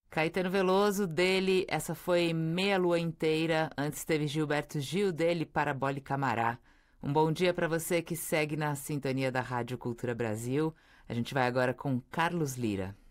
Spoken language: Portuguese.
Caetano Veloso, dele, essa foi Meia Lua Inteira. Antes teve Gilberto Gil, dele, Parabólica Camará. Um bom dia para você que segue na sintonia da Rádio Cultura Brasil. A gente vai agora com Carlos Lira.